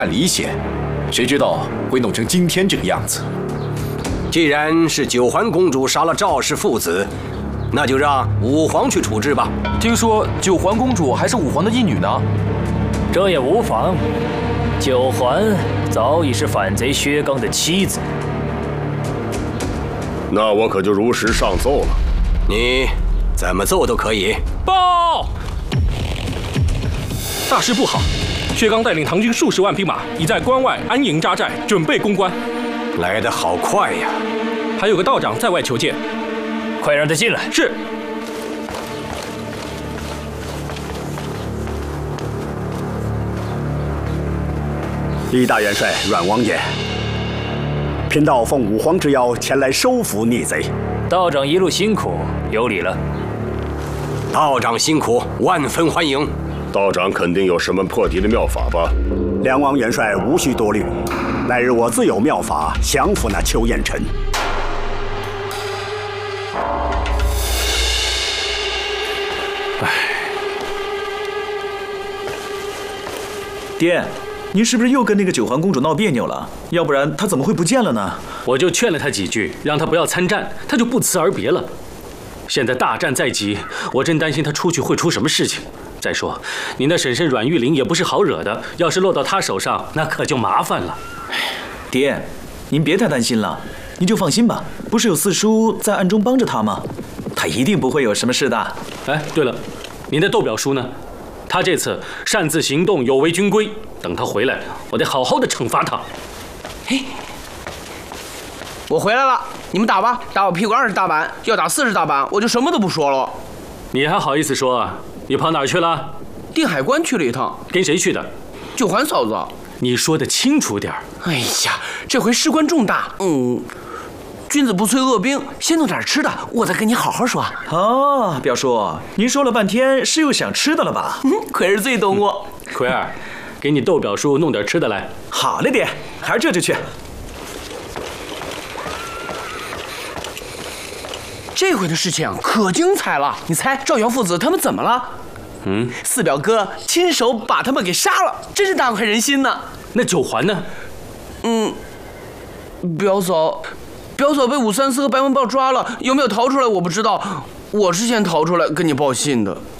离险，谁知道会弄成今天这个样子？ 既然是九环公主杀了赵氏父子，那就让武皇去处置吧。 听说九环公主还是武皇的义女呢。 这也无妨。九环早已是反贼薛刚的妻子。 那我可就如实上奏了。 你怎么奏都可以。 报！大事不好！薛刚带领唐军数十万兵马，已在关外安营扎寨，准备攻关。 来得好快呀！ 还有个道长在外求见， 快让他进来。 是。 李大元帅、阮王爷，贫道奉武皇之邀前来收服逆贼。 道长一路辛苦，有礼了。 道长辛苦，万分欢迎。 道长肯定有什么破敌的妙法吧？ 梁王元帅无需多虑，来日我自有妙法降服那邱彦辰。 爹，您是不是又跟那个九环公主闹别扭了？要不然她怎么会不见了呢？ 我就劝了她几句，让她不要参战，她就不辞而别了。现在大战在即，我真担心她出去会出什么事情。再说，您的婶婶阮玉玲也不是好惹的，要是落到她手上，那可就麻烦了。 爹，您别太担心了，您就放心吧。不是有四叔在暗中帮着她吗？她一定不会有什么事的。 哎，对了，您的窦表叔呢？他这次擅自行动有违军规，等他回来，我得好好的惩罚他。 嘿，我回来了，你们打吧，打我屁股20大板，要打40大板，我就什么都不说了。 你还好意思说啊？你跑哪儿去了？ 定海关去了一趟。 跟谁去的？ 九环嫂子。 你说的清楚点。 哎呀，这回事关重大，君子不催恶兵，先弄点吃的，我再跟你好好说。 哦，表叔，您说了半天是又想吃的了吧？ 奎儿最懂我。 奎儿，给你窦表叔弄点吃的来。 好嘞，爹，孩儿这就去。 这回的事情可精彩了，你猜赵瑶父子他们怎么了？四表哥亲手把他们给杀了，真是大快人心呢。 那九环呢？ 表嫂被武三思和白文豹抓了，有没有逃出来我不知道，我是先逃出来跟你报信的。